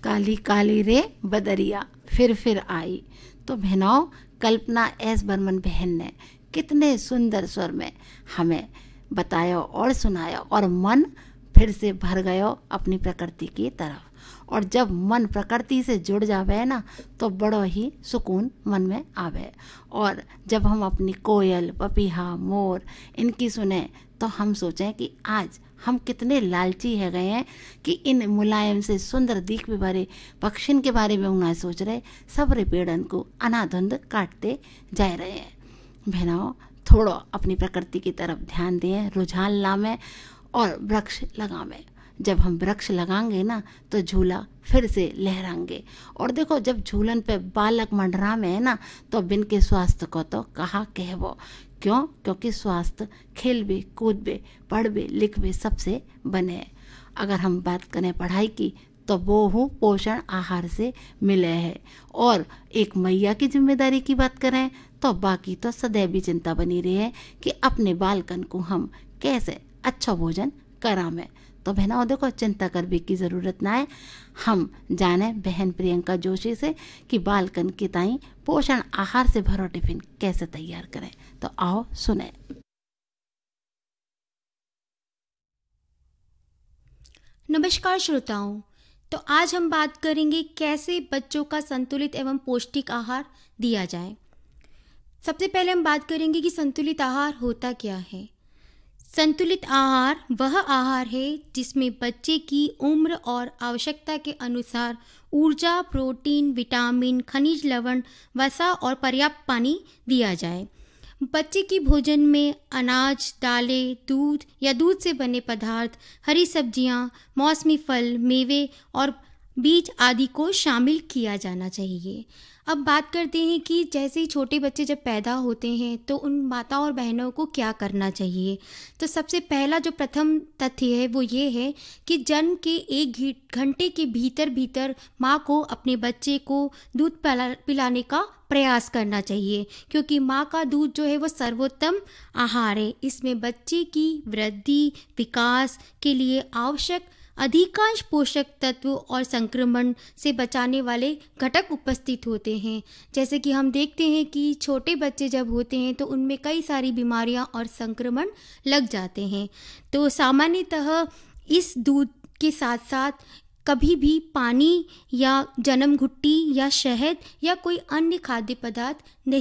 काली काली रे बदरिया फिर आई। तो बहनों, कल्पना एस बर्मन बहन ने कितने सुंदर स्वर में हमें बताया और सुनाया, और मन फिर से भर गयो अपनी प्रकृति की तरफ। और जब मन प्रकृति से जुड़ जावे ना, तो बड़ो ही सुकून मन में आवे। और जब हम अपनी कोयल, पपीहा, मोर इनकी सुने, तो हम सोचें कि आज हम कितने लालची है गए हैं कि इन मुलायम से सुंदर दीख भी भरे पक्षियों के बारे में उन्हें सोच रहे, सब रे पेड़न को अनाधुंध काटते जा रहे हैं। बहनों, थोड़ा अपनी प्रकृति की तरफ ध्यान दें, रुझान लामें और वृक्ष लगावें। जब हम वृक्ष लगाएंगे ना, तो झूला फिर से लहराएंगे। और देखो, जब झूलन पे बालक मंडरा में है ना, तो बिन के स्वास्थ्य को तो कहा कहवो। क्यों? क्योंकि स्वास्थ्य खेलबे, कूदबे, पढ़बे, लिखबे सबसे बने। अगर हम बात करें पढ़ाई की, तो वो हूँ पोषण आहार से मिले है। और एक मैया की जिम्मेदारी की बात करें, तो बाकी तो सदैव चिंता बनी रही है कि अपने बालकन को हम कैसे अच्छा भोजन करावें। तो बहनों देखो, चिंता करने की ज़रूरत ना है। हम जाने बहन प्रियंका जोशी से कि बालकन की ताई पोषण आहार से भरो टिफिन कैसे तैयार करें। तो आओ सुने। नमस्कार श्रोताओं। तो आज हम बात करेंगे कैसे बच्चों का संतुलित एवं पौष्टिक आहार दिया जाए। सबसे पहले हम बात करेंगे कि संतुलित आहार होता क्या है। संतुलित आहार वह आहार है जिसमें बच्चे की उम्र और आवश्यकता के अनुसार ऊर्जा, प्रोटीन, विटामिन, खनिज लवण, वसा और पर्याप्त पानी दिया जाए। बच्चे की भोजन में अनाज, दालें, दूध या दूध से बने पदार्थ, हरी सब्जियां, मौसमी फल, मेवे और बीज आदि को शामिल किया जाना चाहिए। अब बात करते हैं कि जैसे ही छोटे बच्चे जब पैदा होते हैं तो उन माता और बहनों को क्या करना चाहिए। तो सबसे पहला जो प्रथम तथ्य है वो ये है कि जन्म के 1 घंटे के भीतर माँ को अपने बच्चे को दूध पिलाने का प्रयास करना चाहिए, क्योंकि माँ का दूध जो है वो सर्वोत्तम आहार है। इसमें बच्चे की वृद्धि, विकास के लिए आवश्यक अधिकांश पोषक तत्व और संक्रमण से बचाने वाले घटक उपस्थित होते हैं। जैसे कि हम देखते हैं कि छोटे बच्चे जब होते हैं तो उनमें कई सारी बीमारियां और संक्रमण लग जाते हैं। तो सामान्यतः इस दूध के साथ साथ कभी भी पानी या जन्म घुट्टी या शहद या कोई अन्य खाद्य पदार्थ नहीं